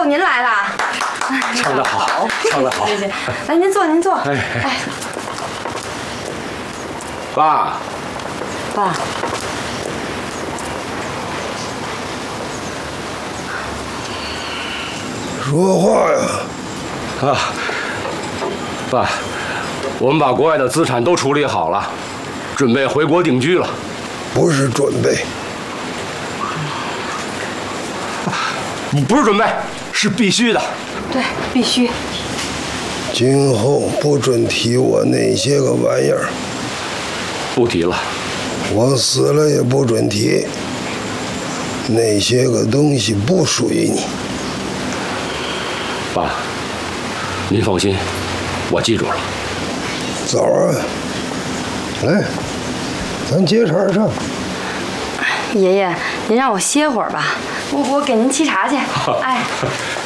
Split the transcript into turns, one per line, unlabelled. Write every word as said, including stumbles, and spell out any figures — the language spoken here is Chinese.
您来了。
唱得好，唱得好。
谢谢。来，您坐，您坐。
哎
哎，
爸，
爸，
说话呀！
啊，爸，我们把国外的资产都处理好了，准备回国定居了。
不是准备，
不是准备，是必须的。
对，必须。
今后不准提我那些个玩意儿。
不提了。
我死了也不准提。那些个东西不属于你。
爸，您放心，我记住了。
早啊，来，咱接茬上。
爷爷，您让我歇会儿吧，我我给您沏茶去。哎。